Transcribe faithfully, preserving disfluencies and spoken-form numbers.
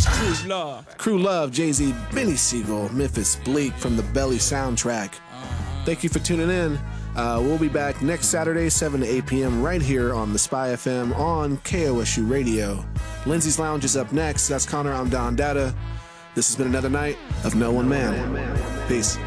Crew Love. Crew Love, Jay-Z, Benny Siegel, Memphis Bleak from the Belly soundtrack. Thank you for tuning in. Uh, we'll be back next Saturday, seven to eight p.m. right here on the Spy F M on K O S U Radio. Lindsay's Lounge is up next. That's Connor. I'm Don Data. This has been another night of No One Man. Peace.